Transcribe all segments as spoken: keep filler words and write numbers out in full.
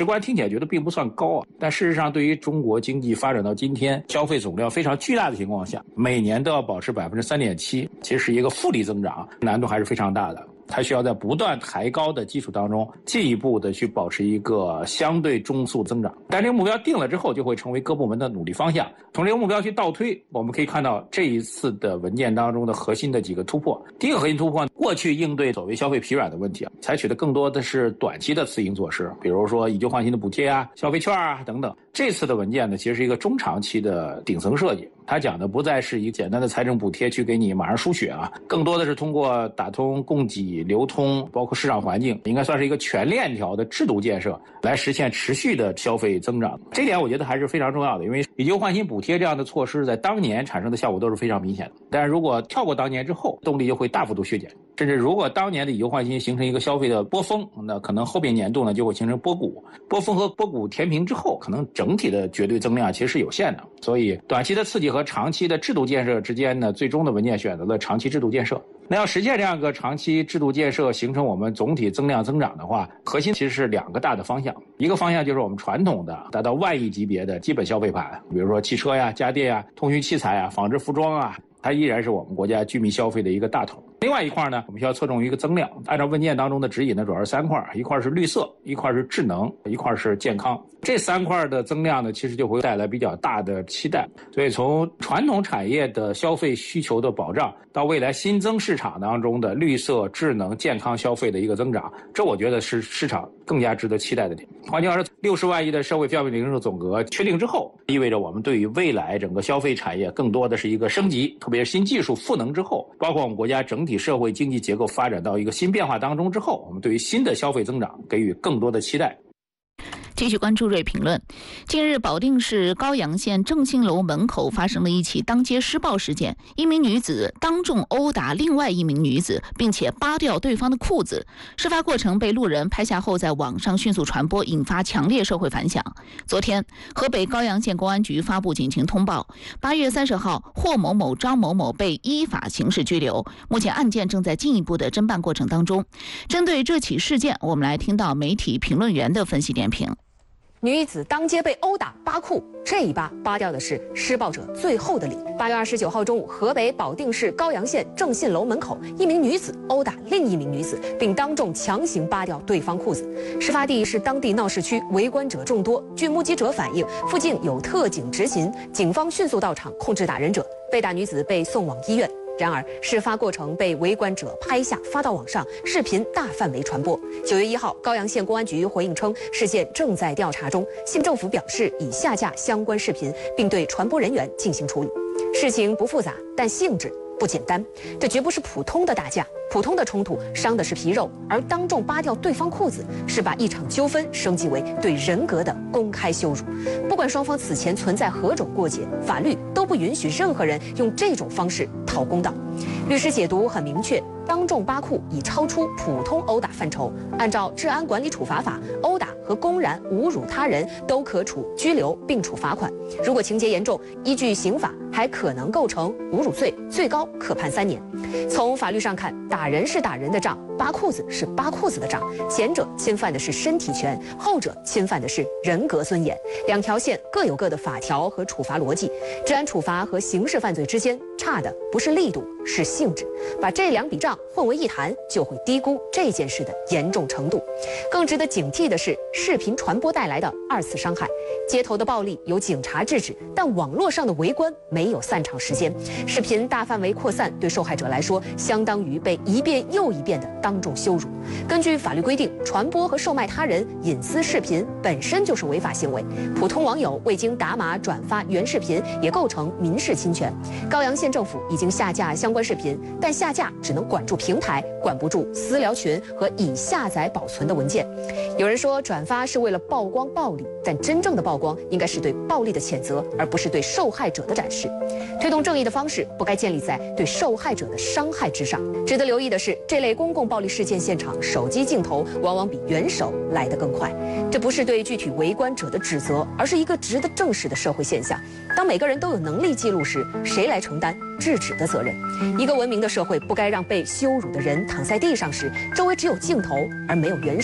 直观听起来觉得并不算高啊，但事实上对于中国经济发展到今天，消费总量非常巨大的情况下，每年都要保持百分之三点七，其实是一个负利增长，难度还是非常大的。它需要在不断抬高的基础当中，进一步的去保持一个相对中速增长。但这个目标定了之后，就会成为各部门的努力方向。从这个目标去倒推，我们可以看到这一次的文件当中的核心的几个突破。第一个核心突破，过去应对所谓消费疲软的问题啊，采取的更多的是短期的刺激措施，比如说以旧换新的补贴啊、消费券啊等等。这次的文件呢，其实是一个中长期的顶层设计。它讲的不再是一个简单的财政补贴去给你马上输血啊，更多的是通过打通供给、流通，包括市场环境，应该算是一个全链条的制度建设，来实现持续的消费增长。这点我觉得还是非常重要的，因为以旧换新补贴这样的措施在当年产生的效果都是非常明显的，但是如果跳过当年之后，动力就会大幅度削减。甚至如果当年的以旧换新形成一个消费的波峰，那可能后边年度呢就会形成波谷。波峰和波谷填平之后，可能整体的绝对增量其实是有限的。所以短期的刺激和长期的制度建设之间呢，最终的文件选择了长期制度建设。那要实现这样一个长期制度建设，形成我们总体增量增长的话，核心其实是两个大的方向。一个方向就是我们传统的达到万亿级别的基本消费盘，比如说汽车呀、家电呀、通讯器材啊、纺织服装啊，它依然是我们国家居民消费的一个大头。另外一块呢，我们需要侧重于一个增量。按照文件当中的指引呢，主要是三块，一块是绿色，一块是智能，一块是健康。这三块的增量呢，其实就会带来比较大的期待。所以从传统产业的消费需求的保障，到未来新增市场当中的绿色、智能、健康消费的一个增长，这我觉得是市场更加值得期待的点。换句话说，六十万亿的社会消费零售总额确定之后，意味着我们对于未来整个消费产业更多的是一个升级，特别是新技术赋能之后，包括我们国家整体社会经济结构发展到一个新变化当中之后，我们对于新的消费增长给予更多的期待。 继续关注瑞评论。近日，保定市高阳县正信楼门口发生了一起当街施暴事件，一名女子当众殴打另外一名女子，并且扒掉对方的裤子。事发过程被路人拍下后，在网上迅速传播，引发强烈社会反响。昨天，河北高阳县公安局发布警情通报，八月三十号，霍某某、张某某被依法刑事拘留。目前案件正在进一步的侦办过程当中。针对这起事件，我们来听到媒体评论员的分析点评。 女子当街被殴打扒裤，这一扒扒掉的是施暴者最后的礼。八月二十九号中午，河北保定市高阳县正信楼门口，一名女子殴打另一名女子，并当众强行扒掉对方裤子。事发地是当地闹市区，围观者众多。据目击者反映，附近有特警执勤，警方迅速到场控制打人者，被打女子被送往医院。然而，事发过程被围观者拍下发到网上，视频大范围传播。九月一号，高阳县公安局回应称，事件正在调查中，县政府表示已下架相关视频，并对传播人员进行处理。事情不复杂，但性质不简单，这绝不是普通的打架，普通的冲突伤的是皮肉，而当众扒掉对方裤子，是把一场纠纷升级为对人格的公开羞辱。不管双方此前存在何种过节，法律都不允许任何人用这种方式讨公道。律师解读很明确，当众扒裤已超出普通殴打范畴。按照《治安管理处罚法》，殴打和公然侮辱他人都可处拘留并处罚款。如果情节严重，依据刑法还可能构成侮辱罪，最高可判三年。从法律上看，打人是打人的账，扒裤子是扒裤子的账，前者侵犯的是身体权，后者侵犯的是人格尊严。两条线各有各的法条和处罚逻辑，治安处罚和刑事犯罪之间差的不是力度，是性质。把这两笔账混为一谈，就会低估这件事的严重程度。更值得警惕的是，视频传播带来的二次伤害。街头的暴力有警察制止，但网络上的围观没有散场时间。视频大范围扩散，对受害者来说，相当于被一遍又一遍的当众羞辱。根据法律规定，传播和售卖他人隐私视频本身就是违法行为。普通网友未经打码转发原视频，也构成民事侵权。高阳县政府已经下架相关视频，但下架只能管住平台，管不住私聊群和已下载保存的文件。有人说转发是为了曝光暴力，但真正的曝光应该是对暴力的谴责，而不是对受害者的展示。推动正义的方式不该建立在对受害者的伤害之上。值得留意的是，这类公共暴力事件现场手机镜头往往比元首来得更快。这不是对具体围观者的指责，而是一个值得正视的社会现象。当每个人都有能力记录时，谁来承担制止的责任？一个文明的社会不该让被羞辱的人躺在地上时，周围只有镜头而没有元首。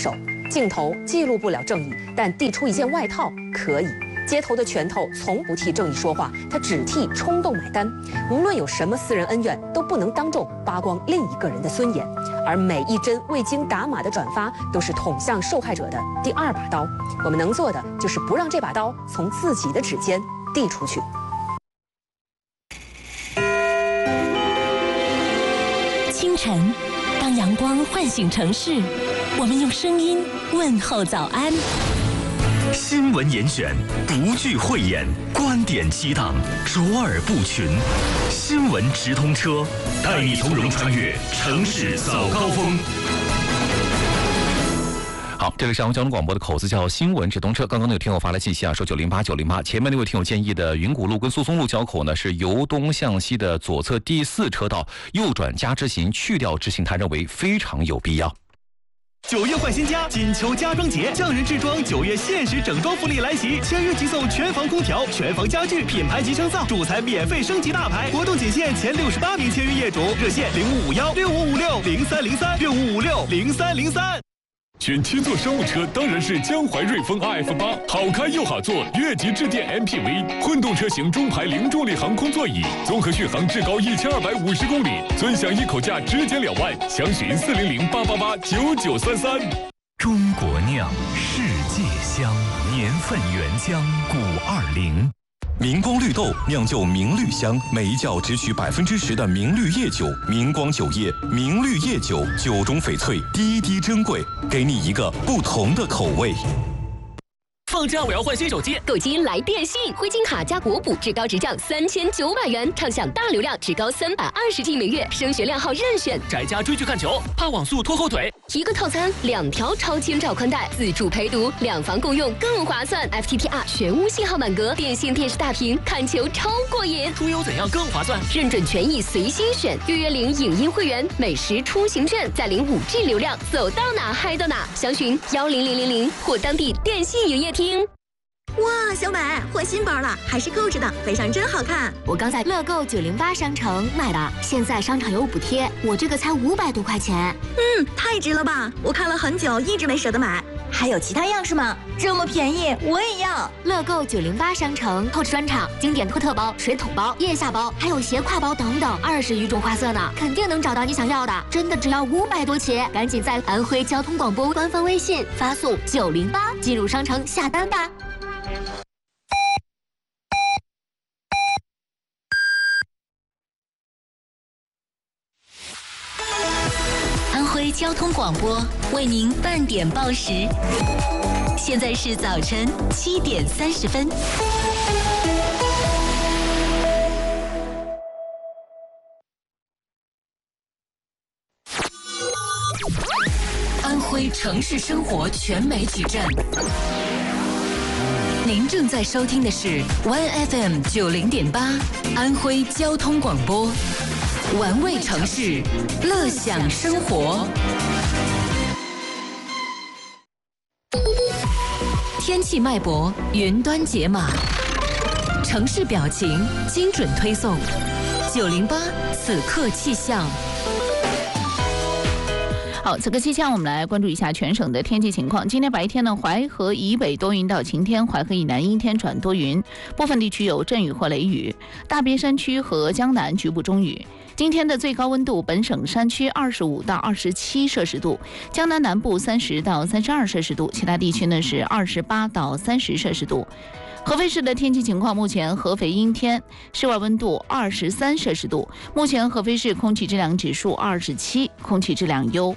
镜头记录不了正义，但递出一件外套可以。街头的拳头从不替正义说话，他只替冲动买单。无论有什么私人恩怨，都不能当众扒光另一个人的尊严。而每一针未经打码的转发，都是捅向受害者的第二把刀。我们能做的就是不让这把刀从自己的指尖递出去。 清晨，当阳光唤醒城市，我们用声音问候早安。 新闻严选，不惧讳言，观点激荡，卓尔不群。新闻直通车，带你从容穿越城市早高峰。 好，这里是阳光交通广播的口子叫新闻直通车。刚刚那位听友发来信息啊，说九零八九零八，前面那位听友建议的云谷路跟苏松路交口呢是由东向西的左侧第四车道右转加直行，去掉直行，他认为非常有必要。 九月换新家，锦秋家装节，匠人制装九月限时整装福利来袭，签约即送全房空调、全房家具、品牌级升噪，主材免费升级大牌。活动仅限前六十八名签约业主，热线零五五幺六五五六零三零三六五五六零三零三。 选七座商务车当然是江淮瑞风 R F 八，好开又好坐，越级致电 M P V， 混动车型中排零重力航空座椅，综合续航至高一千二百五十公里，尊享一口价直减两万，详询四零零八八八九九三三。 中国酿，世界香，年份原浆古二零。明光绿豆酿就明绿香，每一窖只取百分之十的明绿叶酒，明光酒业明绿叶酒，酒中翡翠，滴滴珍贵，给你一个不同的口味。 放假我要换新手机， 购机来电信，灰金卡加国补至高直降三千九百元，畅享大流量至高三百二十 G 每月，升学靓号任选。 宅家追剧看球，怕网速拖后腿。 一个套餐，两条超千兆宽带，自助陪读，两房共用更划算。F T T R 全屋信号满格，电信电视大屏，看球超过瘾。 出游怎样更划算？ 认准权益随心选，月月领影音会员，美食出行券，再领五 G 流量，走到哪嗨到哪。详询幺零零零零或当地电信营业厅。 哇，小美换新包了，还是购置的，背上真好看。 我刚在乐购九零八商城买的，现在商场有补贴，我这个才五百多块钱。 嗯，太值了吧！我看了很久，一直没舍得买。还有其他样式吗？这么便宜，我也要。 乐购九零八商城购置专场，经典托特包、水桶包、腋下包，还有斜挎包等等，二十余种花色呢，肯定能找到你想要的。真的只要五百多起，赶紧在安徽交通广播官方微信发送九零八进入商城下单吧。安徽交通广播为您半点报时，现在是早晨七点三十分。安徽城市生活全媒体站，您正在收听的是 One F M 九零点八安徽交通广播。玩味城市，乐享生活。天气脉搏，云端解码，城市表情，精准推送。九零八此刻气象。 好，此刻气象，我们来关注一下全省的天气情况。今天白天呢，淮河以北多云到晴天，淮河以南阴天转多云，部分地区有阵雨或雷雨，大别山区和江南局部中雨。今天的最高温度，本省山区二十五到二十七摄氏度，江南南部三十到三十二摄氏度，其他地区呢是二十八到三十摄氏度。合肥市的天气情况，目前合肥阴天，室外温度二十三摄氏度，目前合肥市空气质量指数二十七，空气质量优。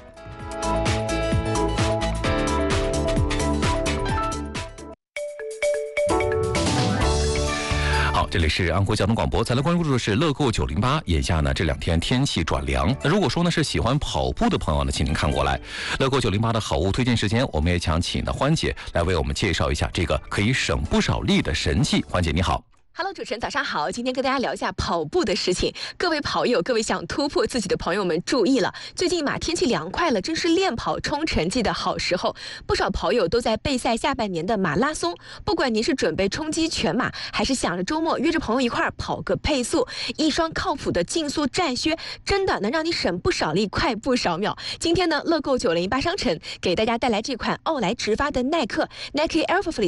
这里是安徽交通广播，再来关注的是乐购九零八。眼下呢，这两天天气转凉，那如果说呢是喜欢跑步的朋友呢，请您看过来。乐购九零八的好物推荐时间，我们也想请呢欢姐来为我们介绍一下这个可以省不少力的神器。欢姐你好。 Hello， 主持人早上好，今天跟大家聊一下跑步的事情。各位跑友，各位想突破自己的朋友们注意了，最近嘛天气凉快了，正是练跑冲成绩的好时候。不少跑友都在备赛下半年的马拉松，不管您是准备冲击全马，还是想着周末约着朋友一块儿跑个配速，一双靠谱的竞速战靴，真的能让你省不少力，快不少秒。今天呢，乐购九零八商城给大家带来这款奥莱直发的耐克 Nike Air Force